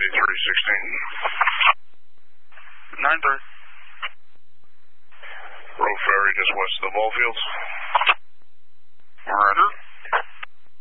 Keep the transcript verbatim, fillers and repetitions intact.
three sixteen. nine three. Road ferry just west of the ball fields.